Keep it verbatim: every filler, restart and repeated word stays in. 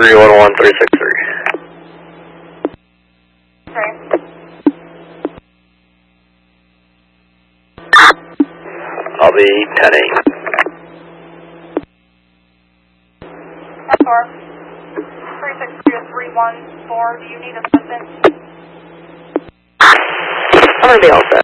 three one one three six three. Okay. I'll be ten eight. ten four. three six three three one four, do you need assistance? I'm going to be all set.